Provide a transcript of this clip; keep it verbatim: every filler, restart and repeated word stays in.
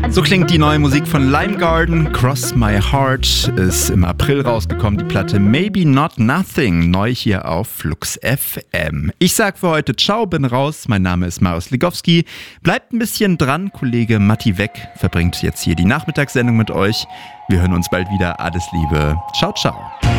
So klingt die neue Musik von Lime Garden. Cross My Heart ist im April rausgekommen. Die Platte Maybe Not Nothing, neu hier auf Flux F M. Ich sag für heute ciao, bin raus. Mein Name ist Marius Ligowski. Bleibt ein bisschen dran. Kollege Matti Weck verbringt jetzt hier die Nachmittagssendung mit euch. Wir hören uns bald wieder. Alles Liebe. Ciao, ciao.